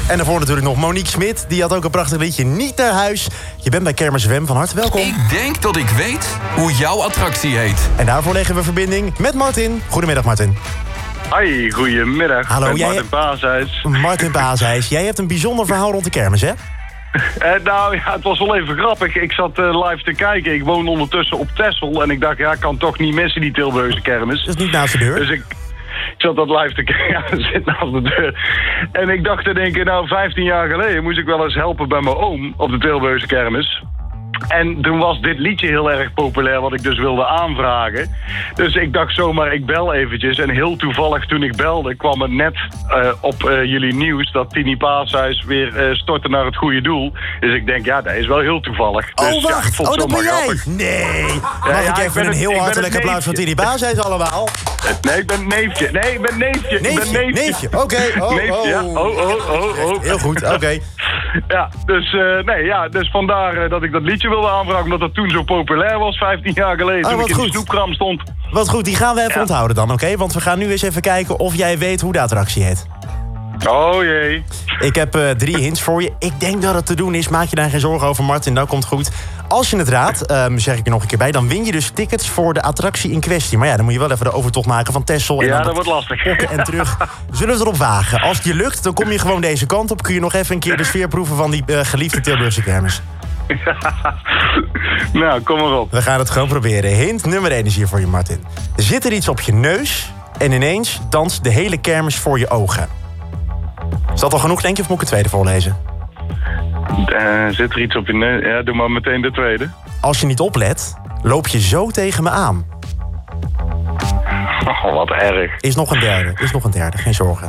En daarvoor natuurlijk nog Monique Smit. Die had ook een prachtig liedje, Niet naar huis. Je bent bij Kermis FM, van harte welkom. Ik denk dat ik weet hoe jouw attractie heet. En daarvoor leggen we verbinding met Martin. Goedemiddag, Martin. Hoi, goedemiddag. Hallo, Martin Paashuis. Martin Paashuis, jij hebt een bijzonder verhaal rond de kermis, hè? Nou ja, het was wel even grappig. Ik zat live te kijken. Ik woon ondertussen op Texel. En ik dacht, ja, ik kan toch niet missen die Tilburgse kermis. Dat is niet naast de deur. Dus ik zat dat live te kijken. Ja, dat zit naast de deur. En ik dacht te denken, nou, 15 jaar geleden moest ik wel eens helpen bij mijn oom op de Tilburgse kermis. En toen was dit liedje heel erg populair, wat ik dus wilde aanvragen. Dus ik dacht zomaar, ik bel eventjes. En heel toevallig toen ik belde, kwam het net op jullie nieuws dat Tini Paashuis weer stortte naar het goede doel. Dus ik denk, ja, dat is wel heel toevallig. Oh, dus, wacht. ja, ik vond het Dat ben zomaar jij? grappig. Nee. Mag ik even een heel hartelijk applaus voor Tini Paashuis allemaal? Nee, ik ben neefje. Nee, ik ben neefje. Neefje. Oké. Neefje, ja. Oh. Heel goed, oké. Ja, dus vandaar dat ik dat liedje wilde aanvragen, omdat dat toen zo populair was, 15 jaar geleden, toen ik in de snoepkraam stond. Wat goed, die gaan we even onthouden dan, oké? Want we gaan nu eens even kijken of jij weet hoe de attractie heet. Oh jee. Ik heb 3 hints voor je. Ik denk dat het te doen is. Maak je daar geen zorgen over, Martin. Dat komt goed. Als je het raadt, zeg ik er nog een keer bij, dan win je dus tickets voor de attractie in kwestie. Maar ja, dan moet je wel even de overtocht maken van Texel. En ja, dan dat wordt lastig. Pokken en terug. Zullen we erop wagen? Als het je lukt, dan kom je gewoon deze kant op. Kun je nog even een keer de sfeer proeven van die geliefde Tilburgse kermis. Nou, kom maar op. We gaan het gewoon proberen. Hint nummer 1 is hier voor je, Martin. Er zit er iets op je neus en ineens danst de hele kermis voor je ogen. Is dat al genoeg, denk je, of moet ik het tweede voorlezen? Zit er iets op je neus? Ja, doe maar meteen de tweede. Als je niet oplet, loop je zo tegen me aan. Oh, wat erg. Is nog een derde, geen zorgen.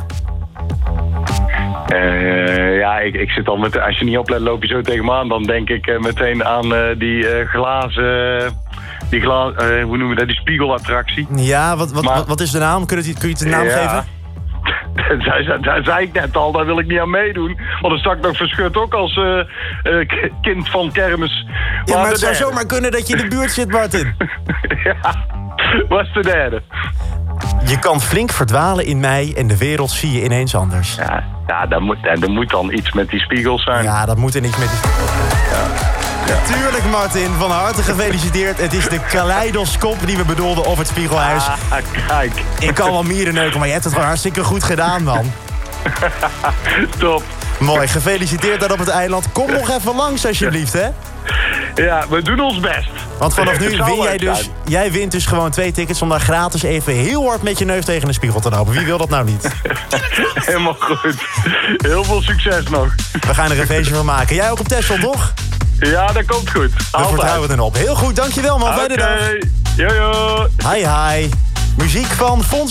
Ja, ik zit al met... Als je niet oplet, loop je zo tegen me aan. Dan denk ik meteen aan die glazen... hoe noemen we dat? Die spiegelattractie. Ja, wat is de naam? Kun je het de naam geven? Daar zei ik net al, daar wil ik niet aan meedoen. Want dan sta ik nog verschut ook als kind van kermis. Ja, maar het zou zomaar kunnen dat je in de buurt zit, Martin. Ja, wat is de derde? Je kan flink verdwalen in mij en de wereld zie je ineens anders. Ja, dat moet dan iets met die spiegels zijn. Ja, dat moet er iets met die spiegels zijn. Ja. Tuurlijk, Martin, van harte gefeliciteerd. Het is de kaleidoscoop die we bedoelden op het Spiegelhuis. Kijk. Ik kan wel mieren neuken, maar je hebt het gewoon hartstikke goed gedaan, man. Top. Mooi, gefeliciteerd daar op het eiland. Kom nog even langs, alsjeblieft, hè? Ja, we doen ons best. Want vanaf nu win jij dus... Jij wint dus gewoon 2 tickets om daar gratis even heel hard met je neus tegen een spiegel te lopen. Wie wil dat nou niet? Helemaal goed. Heel veel succes nog. We gaan er een feestje van maken. Jij ook op Texel, toch? Ja, dat komt goed. We vertrouwen erop. Heel goed, dankjewel man. Fijne dag. Jojo. Hi. Muziek van Fons.